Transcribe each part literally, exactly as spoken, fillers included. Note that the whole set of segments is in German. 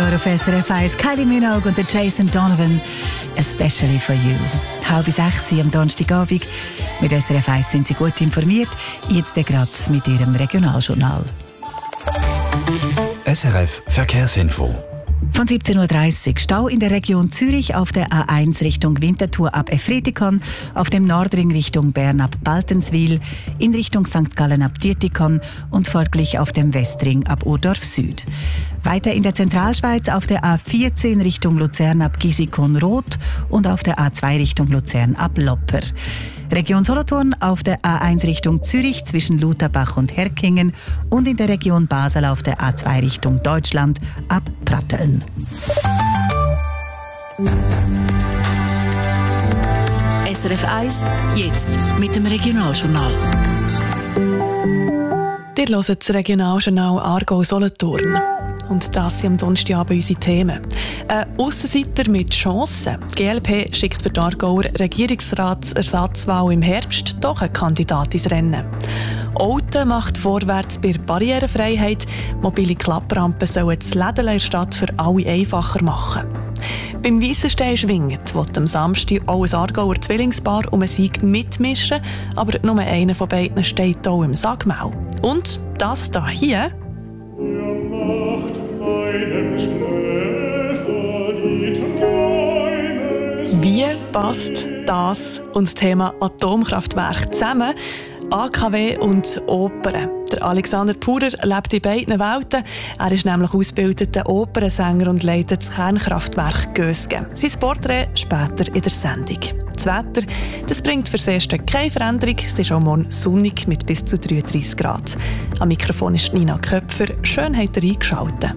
Uhr auf S R F eins. Kylie Minogue und der Jason Donovan. Especially for you. Halb sechs am Donnerstagabend. Mit S R F eins sind Sie gut informiert. Jetzt gerade mit Ihrem Regionaljournal. S R F Verkehrsinfo. Von siebzehn Uhr dreißig Stau in der Region Zürich auf der A eins Richtung Winterthur ab Efretikon, auf dem Nordring Richtung Bern ab Baltenswil, in Richtung Sankt Gallen ab Dietikon und folglich auf dem Westring ab Urdorf Süd. Weiter in der Zentralschweiz auf der A vierzehn Richtung Luzern ab Gisikon-Roth und auf der A zwei Richtung Luzern ab Lopper. Region Solothurn auf der A eins Richtung Zürich zwischen Lutherbach und Herkingen und in der Region Basel auf der A zwei Richtung Deutschland ab Pratteln. S R F eins, jetzt mit dem Regionaljournal. Ihr hört das Regionaljournal Aargau-Solothurn. Und das sind am Donnerstagabend unsere Themen. Ein Aussenseiter mit Chancen. Die G L P schickt für die Aargauer Regierungsratsersatzwahl im Herbst doch einen Kandidat ins Rennen. Olten macht vorwärts bei der Barrierefreiheit. Mobile Klapprampen sollen das Läden in der Stadt für alle einfacher machen. Beim Weissenstein schwingend will am Samstag auch ein Aargauer Zwillingspaar um einen Sieg mitmischen, aber nur einer von beiden steht auch im Sackmau. Und das hier... Wie passt das und das Thema Atomkraftwerk zusammen? A K W und Opern. Der Alexander Purer lebt in beiden Welten. Er ist nämlich ausgebildeter Opernsänger und leitet das Kernkraftwerk Gösgen. Sein Porträt später in der Sendung. Das Wetter, das bringt fürs Erste keine Veränderung. Es ist auch morgen sonnig mit bis zu dreiunddreissig Grad. Am Mikrofon ist Nina Köpfer. Schön habt ihr eingeschaltet.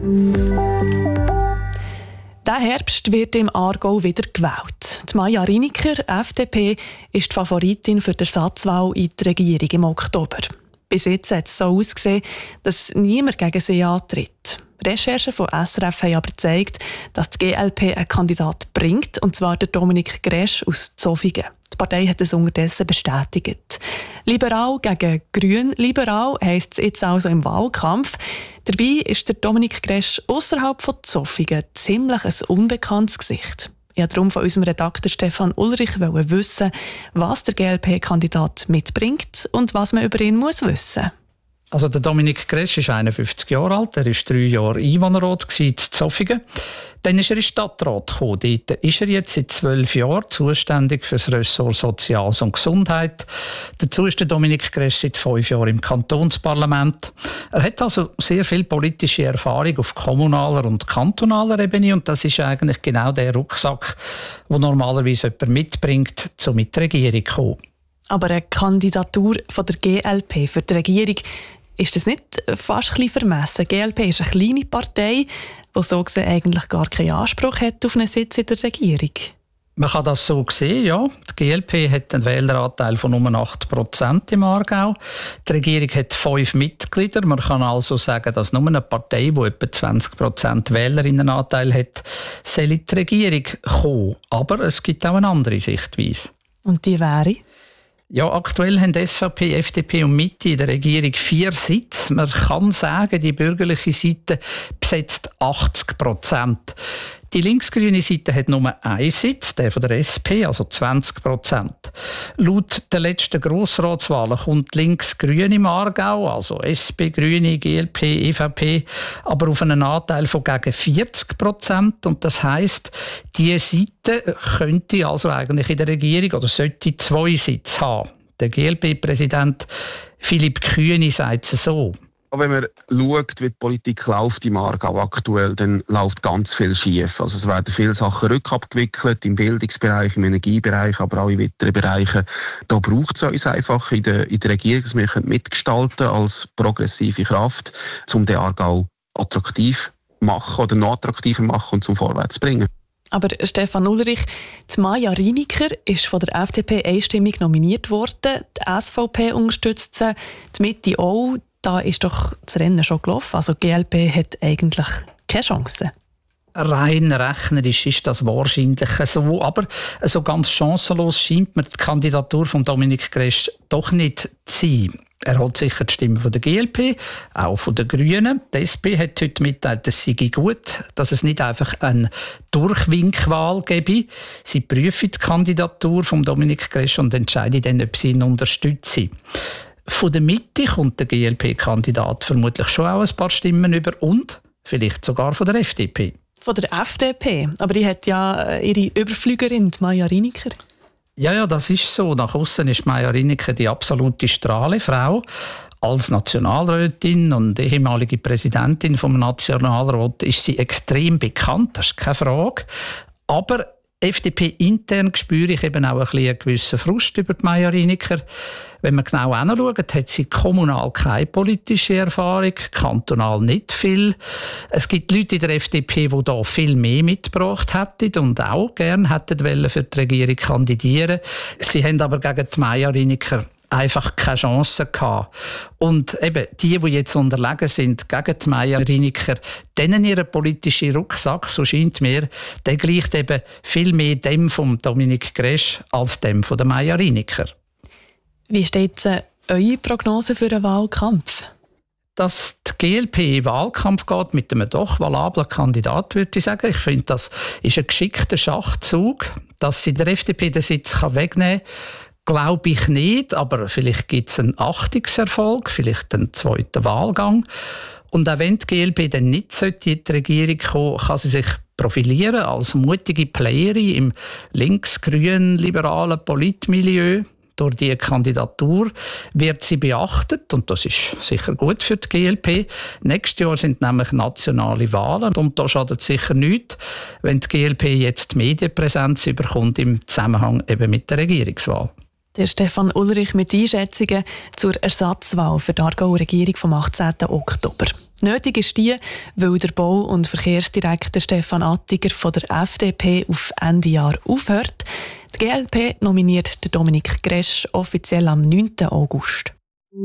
Diesen Herbst wird im Aargau wieder gewählt. Die Maja Riniker, F D P, ist die Favoritin für die Ersatzwahl in die Regierung im Oktober. Bis jetzt hat es so ausgesehen, dass niemand gegen sie antritt. Recherchen von S R F haben aber gezeigt, dass die G L P einen Kandidat bringt, und zwar der Dominik Gresch aus Zofingen. Die Partei hat es unterdessen bestätigt. Liberal gegen Grün-Liberal heisst es jetzt also im Wahlkampf. Dabei ist der Dominik Gresch ausserhalb von Zofingen ziemlich ein unbekanntes Gesicht. Ich wollte darum von unserem Redakteur Stefan Ulrich wissen, was der G L P-Kandidat mitbringt und was man über ihn muss wissen. Also der Dominik Gresch ist einundfünfzig Jahre alt, er war drei Jahre Einwohnerrat in Zofingen. Dann ist er in den Stadtrat gekommen. Dort ist er jetzt seit zwölf Jahren zuständig für das Ressort Soziales und Gesundheit. Dazu ist der Dominik Gresch seit fünf Jahren im Kantonsparlament. Er hat also sehr viel politische Erfahrung auf kommunaler und kantonaler Ebene, und das ist eigentlich genau der Rucksack, den normalerweise jemand mitbringt, um mit der Regierung zu kommen. Aber eine Kandidatur von der G L P für die Regierung, ist das nicht fast ein bisschen vermessen? Die G L P ist eine kleine Partei, die so gesehen eigentlich gar keinen Anspruch hat auf einen Sitz in der Regierung. Man kann das so sehen, ja. Die G L P hat einen Wähleranteil von nur acht Prozent im Aargau. Die Regierung hat fünf Mitglieder. Man kann also sagen, dass nur eine Partei, die etwa zwanzig Prozent Wählerinnenanteil hat, soll in die Regierung kommen. Aber es gibt auch eine andere Sichtweise. Und die wäre? Ja, aktuell haben S V P, F D P und Mitte in der Regierung vier Sitze. Man kann sagen, die bürgerliche Seite besetzt achtzig Prozent. Die linksgrüne Seite hat nur einen Sitz, der von der S P, also zwanzig Prozent. Laut der letzten Grossratswahlen kommt links-grün im Aargau, also S P, Grüne, G L P, E V P, aber auf einen Anteil von gegen vierzig Prozent. Und das heisst, diese Seite könnte also eigentlich in der Regierung oder sollte zwei Sitze haben. Der G L P-Präsident Philipp Kühni sagt es so. Wenn man schaut, wie die Politik läuft im Aargau aktuell, dann läuft ganz viel schief. Also es werden viele Sachen rückabgewickelt, im Bildungsbereich, im Energiebereich, aber auch in weiteren Bereichen. Da braucht es uns einfach in der, in der Regierung, dass wir mitgestalten als progressive Kraft, um den Aargau attraktiv machen oder noch attraktiver machen und zum Vorwärts zu bringen. Aber Stefan Ulrich, die Maja Riniker ist von der F D P einstimmig nominiert worden. Die S V P unterstützt sie, die Mitte auch. Da ist doch das Rennen schon gelaufen. Also die G L P hat eigentlich keine Chance. Rein rechnerisch ist das wahrscheinlich so, aber so ganz chancenlos scheint mir die Kandidatur von Dominique Gresch doch nicht zu sein. Er hat sicher die Stimmen von der G L P, auch von den Grünen. Die S P hat heute mitgeteilt, es sei gut, dass es nicht einfach eine Durchwinkwahl gebe. Sie prüfen die Kandidatur von Dominique Gresch und entscheiden dann, ob sie ihn unterstützen. Von der Mitte kommt der G L P-Kandidat vermutlich schon auch ein paar Stimmen über und vielleicht sogar von der F D P. Von der F D P, aber die hat ja ihre Überflügerin, Maja Riniker. Ja, ja, das ist so. Nach außen ist Maja Riniker die absolute Strahlefrau. Als Nationalrätin und ehemalige Präsidentin vom Nationalrat ist sie extrem bekannt, das ist keine Frage. Aber F D P intern spüre ich eben auch ein bisschen einen gewissen Frust über die Maja Riniker. Wenn man genau hinschaut, hat sie kommunal keine politische Erfahrung, kantonal nicht viel. Es gibt Leute in der F D P, die da viel mehr mitgebracht hätten und auch gerne hätten für die Regierung kandidieren. Sie haben aber gegen die Maja Riniker einfach keine Chance gehabt. Und eben die, die jetzt unterlegen sind gegen die Maja Riniker, denen ihren politischen Rucksack, so scheint mir, der gleicht eben viel mehr dem von Dominique Gresch als dem von der Maja Riniker. Wie steht äh, eure Prognose für den Wahlkampf? Dass die G L P in Wahlkampf geht mit einem doch valablen Kandidat, würde ich sagen. Ich finde, das ist ein geschickter Schachzug. Dass sie der F D P den Sitz wegnehmen kann, glaube ich nicht, aber vielleicht gibt es einen Achtungserfolg, vielleicht einen zweiten Wahlgang. Und auch wenn die G L P dann nicht in die Regierung kommen, kann sie sich profilieren als mutige Playerin im links-grün-liberalen Politmilieu. Durch diese Kandidatur wird sie beachtet und das ist sicher gut für die G L P. Nächstes Jahr sind nämlich nationale Wahlen und da schadet sicher nichts, wenn die G L P jetzt die Medienpräsenz überkommt im Zusammenhang eben mit der Regierungswahl. Der Stefan Ulrich mit Einschätzungen zur Ersatzwahl für die Aargauer Regierung vom achtzehnten Oktober. Nötig ist die, weil der Bau- und Verkehrsdirektor Stefan Attiger von der F D P auf Ende Jahr aufhört. Die G L P nominiert den Dominique Gresch offiziell am neunten August.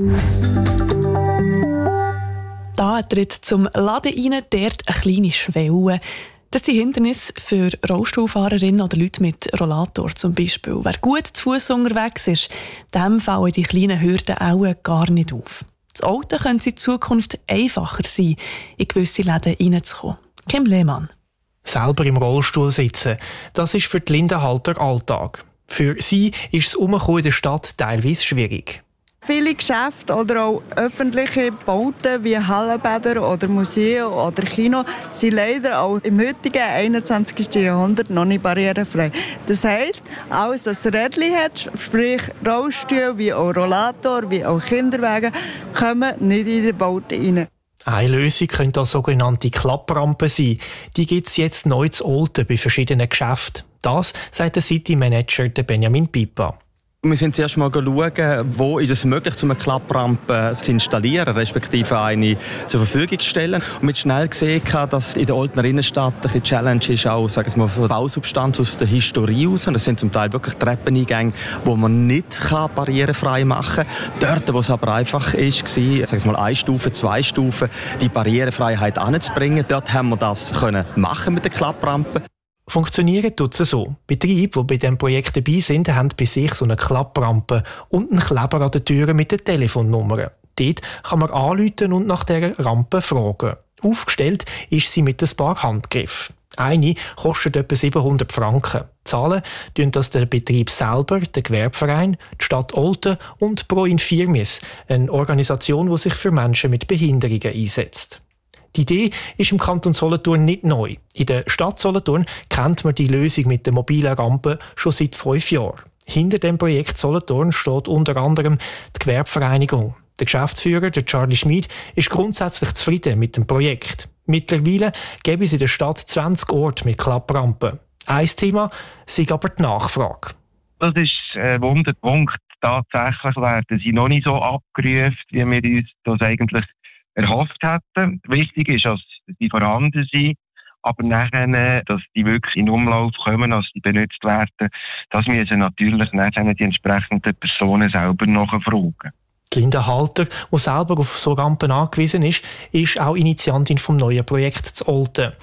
Da tritt zum Laden rein, dort eine kleine Schwelle. Das sind Hindernisse für Rollstuhlfahrerinnen oder Leute mit Rollator zum Beispiel. Wer gut zu Fuß unterwegs ist, dem fallen die kleinen Hürden auch gar nicht auf. Das Auto könnte in Zukunft einfacher sein, in gewisse Läden reinzukommen. Kim Lehmann. Selber im Rollstuhl sitzen, das ist für die Lindenhalter Alltag. Für sie ist das Umkommen in der Stadt teilweise schwierig. Viele Geschäfte oder auch öffentliche Bauten wie Hallenbäder oder Museen oder Kino sind leider auch im heutigen einundzwanzigsten Jahrhundert noch nicht barrierefrei. Das heisst, alles, was ein Rädchen hat, sprich Rollstühle, wie auch Rollator, wie auch Kinderwagen, kommen nicht in die Bauten rein. Eine Lösung könnte auch sogenannte Klapprampen sein. Die gibt es jetzt neu zu Olten bei verschiedenen Geschäften. Das sagt der City-Manager Benjamin Pipa. Wir sind zuerst mal schauen, wo ist es möglich, eine Klapprampe zu installieren, respektive eine zur Verfügung zu stellen. Und wir haben schnell gesehen, dass in der Oltener Innenstadt eine Challenge ist, auch sagen wir mal, von der Bausubstanz aus der Historie raus. Das sind zum Teil wirklich Treppeneingänge, die man nicht barrierefrei machen kann. Dort, wo es aber einfach ist, sagen wir mal eine Stufe, zwei Stufen, die Barrierefreiheit anzubringen, dort haben wir das können machen mit der Klapprampe. Funktionieren tut es so. Betriebe, die bei diesem Projekt dabei sind, haben bei sich so eine Klapprampe und einen Kleber an den Türen mit den Telefonnummern. Dort kann man anrufen und nach dieser Rampe fragen. Aufgestellt ist sie mit ein paar Handgriffen. Eine kostet etwa siebenhundert Franken. Zahlen tun das der Betrieb selber, der Gewerbeverein, die Stadt Olten und Pro Infirmis, eine Organisation, die sich für Menschen mit Behinderungen einsetzt. Die Idee ist im Kanton Solothurn nicht neu. In der Stadt Solothurn kennt man die Lösung mit der mobilen Rampe schon seit fünf Jahren. Hinter dem Projekt Solothurn steht unter anderem die Gewerbevereinigung. Der Geschäftsführer, der Charlie Schmid, ist grundsätzlich zufrieden mit dem Projekt. Mittlerweile gäbe es in der Stadt zwanzig Orte mit Klapprampen. Ein Thema sei aber die Nachfrage. Das ist ein Wunderpunkt. Tatsächlich werden sie noch nicht so abgerufen, wie wir uns das eigentlich erhofft hätten. Wichtig ist, dass sie vorhanden sind, aber nachher, dass die wirklich in Umlauf kommen, dass die benutzt werden, das müssen natürlich nachher die entsprechenden Personen selber nachfragen. Die Linda Halter, die selber auf so Rampen angewiesen ist, ist auch Initiantin vom neuen Projekt zu Olten.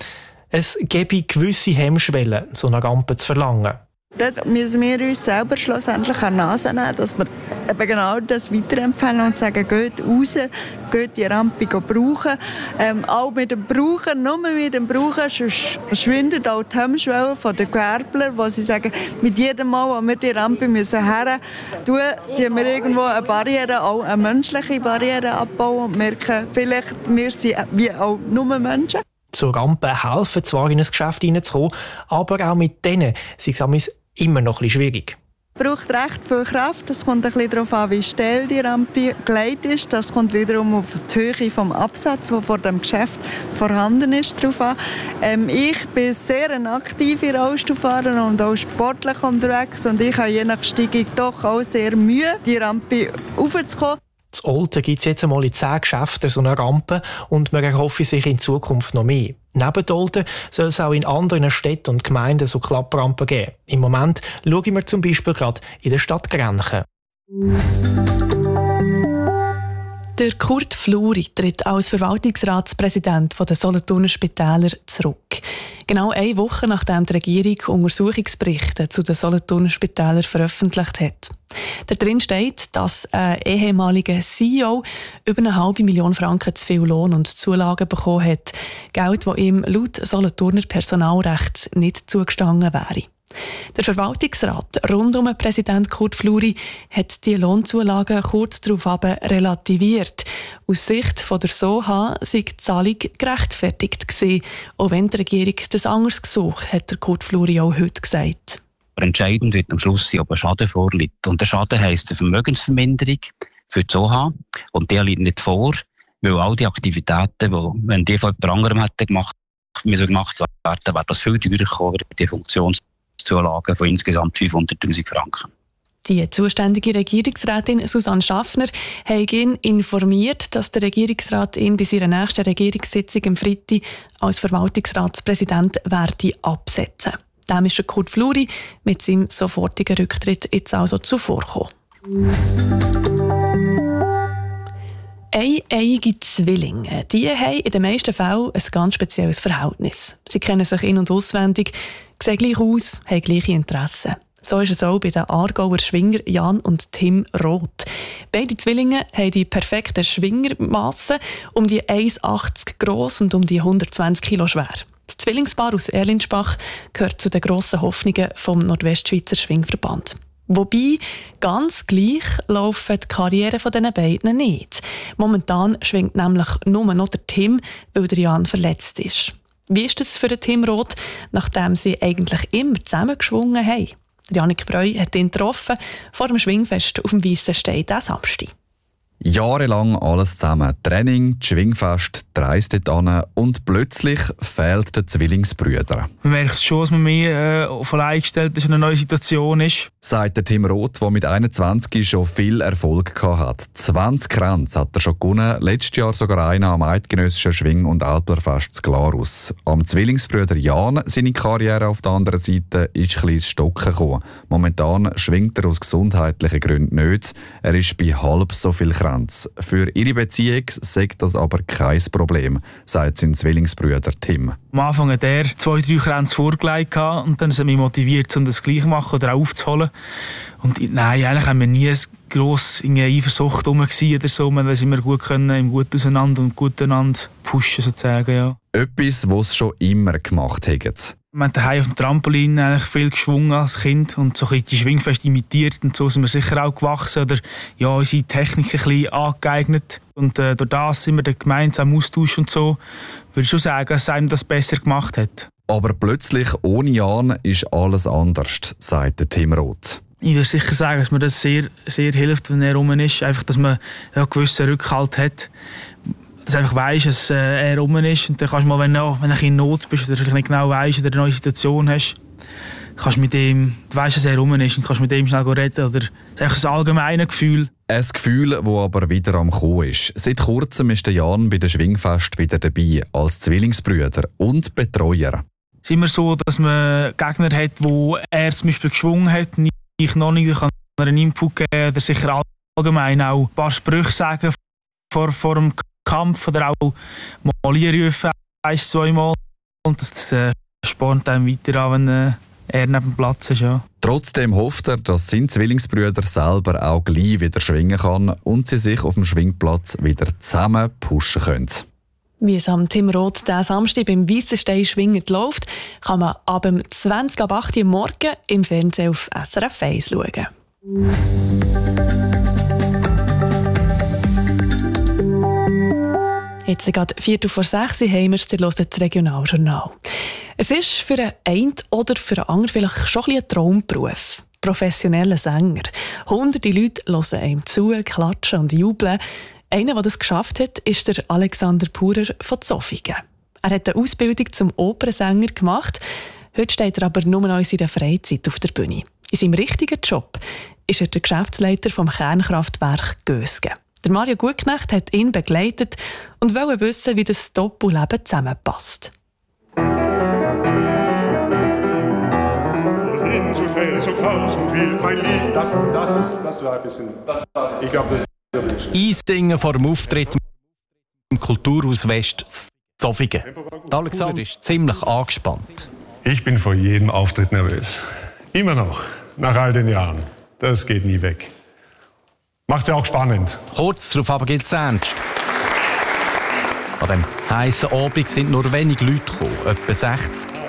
Es gäbe gewisse Hemmschwellen, so eine Rampe zu verlangen. Dort müssen wir uns selber schlussendlich an die Nase nehmen, dass wir eben genau das weiterempfehlen und sagen, geht raus, geht die Rampe brauchen. Ähm, auch mit dem Brauchen, nur mit dem Brauchen, sonst verschwindet auch die Hemmschwelle von den Gewerblern, wo sie sagen, mit jedem Mal, wo wir die Rampe müssen her tun, tun wir irgendwo eine Barriere, auch eine menschliche Barriere abbauen und merken, vielleicht wir sind wie auch nur Menschen. Zur Rampe helfen zwar in ein Geschäft hineinzukommen, aber auch mit denen sind es immer noch ein bisschen schwierig. Es braucht recht viel Kraft. Es kommt ein bisschen darauf an, wie steil die Rampe gelegt ist. Das kommt wiederum auf die Höhe des Absatzes, der vor dem Geschäft vorhanden ist, drauf an. Ähm, ich bin sehr ein aktiver Rollstuhlfahrer und auch sportlich unterwegs. Und ich habe je nach Steigung doch auch sehr Mühe, die Rampe raufzukommen. In Olten gibt es jetzt einmal in zehn Geschäften so eine Rampe und man erhoffe sich in Zukunft noch mehr. Neben Olten soll es auch in anderen Städten und Gemeinden so Klapprampen geben. Im Moment schauen wir zum Beispiel gerade in der Stadt Grenchen. Der Kurt Fluri tritt als Verwaltungsratspräsident der Solothurner Spitäler zurück. Genau eine Woche nachdem die Regierung Untersuchungsberichte zu den Solothurner Spitälern veröffentlicht hat. Darin steht, dass ein ehemaliger C E O über eine halbe Million Franken zu viel Lohn und Zulagen bekommen hat. Geld, das ihm laut Solothurner Personalrecht nicht zugestanden wäre. Der Verwaltungsrat rund um den Präsident Kurt Fluri hat die Lohnzulagen kurz darauf relativiert. Aus Sicht der S O H A sei die Zahlung gerechtfertigt gewesen, auch wenn die Regierung das anders gesucht hat, der Kurt Fluri auch heute gesagt. Entscheidend wird am Schluss sein, ob ein Schaden vorliegt. Und der Schaden heisst eine Vermögensverminderung für die S O H A. Und der liegt nicht vor, weil all die Aktivitäten, die, wenn die von jemand anderem hätten gemacht, müssen gemacht werden, wäre das viel teurer gekommen, die Funktions Zulagen von insgesamt fünfhunderttausend Franken. Die zuständige Regierungsrätin Susanne Schaffner hat ihn informiert, dass der Regierungsrat ihn bei seiner nächsten Regierungssitzung am Freitag als Verwaltungsratspräsident werde absetzen. Dem ist Kurt Fluri mit seinem sofortigen Rücktritt jetzt also zuvorgekommen. Eieiige Zwillinge, die haben in den meisten Fällen ein ganz spezielles Verhältnis. Sie kennen sich in- und auswendig, sehen gleich aus, haben gleiche Interessen. So ist es auch bei den Aargauer Schwinger Jan und Tim Roth. Beide Zwillinge haben die perfekten Schwingermassen, um die eins Komma achtzig gross und um die hundertzwanzig Kilo schwer. Das Zwillingspaar aus Erlinsbach gehört zu den grossen Hoffnungen vom Nordwestschweizer Schwingverband. Wobei, ganz gleich laufen die Karrieren von diesen beiden nicht. Momentan schwingt nämlich nur noch der Tim, weil der Jan verletzt ist. Wie ist es für den Tim Roth, nachdem sie eigentlich immer zusammen geschwungen haben? Janik Breu hat ihn getroffen vor dem Schwingfest auf dem Weissen Stein diesen Samstag. Jahrelang alles zusammen. Training, Schwingfest, die Reise dort hin und plötzlich fehlt der Zwillingsbrüder. Man merkt schon, dass man mehr äh, auf allein gestellt ist, in einer neuen Situation ist. Sagt der Tim Roth, der mit einundzwanzig schon viel Erfolg hatte. zwanzig Kränze hat er schon gewonnen, letztes Jahr sogar einen am eidgenössischen Schwing- und Alplerfest zu Glarus. Am Zwillingsbrüder Jan, seine Karriere auf der anderen Seite, ist ein bisschen ins Stocken gekommen. Momentan schwingt er aus gesundheitlichen Gründen nicht. Er ist bei halb so viel Kränze. Für ihre Beziehung sagt das aber kein Problem, sagt sein Zwillingsbruder Tim. Am Anfang hat er zwei, drei Kränze vorgelegt und dann hat er mich motiviert, um das gleich zu machen oder aufzuholen. Und nein, eigentlich haben wir nie gross in Eifersucht rum oder so. Wir haben immer gut können, im gut auseinander und gut einander pushen sozusagen, ja. Etwas, was sie schon immer gemacht haben. Wir haben daheim auf dem Trampolin eigentlich viel geschwungen als Kind und so ein bisschen die Schwingfeste imitiert und so sind wir sicher auch gewachsen oder ja, unsere Technik ein bisschen angeeignet. Und äh, durch das sind wir dann gemeinsam Austausch und so, würde ich schon sagen, dass einem das besser gemacht hat. Aber plötzlich ohne Jan ist alles anders, sagt der Tim Roth. Ich würde sicher sagen, dass mir das sehr, sehr hilft, wenn er rum ist. Einfach, dass man ja, einen gewissen Rückhalt hat. Dass du einfach weisst, dass äh, er rum ist. Und dann kannst du mal, wenn du, wenn du in Not bist oder vielleicht nicht genau weisst oder eine neue Situation hast, kannst du mit ihm, du weisst, dass er rum ist und kannst mit ihm schnell reden. Oder das ist ein allgemeines Gefühl. Ein Gefühl, das aber wieder am Kommen ist. Seit kurzem ist der Jan bei der Schwingfest wieder dabei, als Zwillingsbrüder und Betreuer. Es ist immer so, dass man Gegner hat, wo er zum Beispiel geschwungen hat, ich noch nicht, ich kann einen Input geben oder sicher allgemein auch ein paar Sprüche sagen vor, vor dem Kampf oder auch mal einrufen, ein, zweimal. und das äh, spornt einem weiter an, wenn äh, er neben dem Platz ist. Ja. Trotzdem hofft er, dass sein Zwillingsbrüder selber auch gleich wieder schwingen kann und sie sich auf dem Schwingplatz wieder zusammen pushen können. Wie es am Tim Roth diesen Samstag beim Weissenstein schwingend läuft, kann man ab zwanzig ab acht Uhr morgen im Fernsehen auf S R F eins schauen. Jetzt gerade Viertel vor sechs haben wir es, ihr hört das Regionaljournal. Es ist für den einen oder für den anderen vielleicht schon ein, ein Traumberuf. Professioneller Sänger. Hunderte Leute hören ihm zu, klatschen und jubeln. Einer, der das geschafft hat, ist der Alexander Purer von Zofingen. Er hat eine Ausbildung zum Opernsänger gemacht. Heute steht er aber nur noch in seiner Freizeit auf der Bühne. In seinem richtigen Job ist er der Geschäftsleiter vom Kernkraftwerk Gösgen. Der Mario Gutknecht hat ihn begleitet und wollte wissen, wie das Doppelleben zusammenpasst. So schnell, so groß und wild, mein Lied. Das, das, das war ein bisschen. Ich glaube, das Einsingen vor dem Auftritt im Kulturhaus West Zofingen. Alexander ist ziemlich angespannt. Ich bin vor jedem Auftritt nervös. Immer noch, nach all den Jahren. Das geht nie weg. Macht's ja auch spannend. Kurz darauf aber gilt es ernst. An diesem heissen Abend sind nur wenige Leute gekommen, etwa sechzig.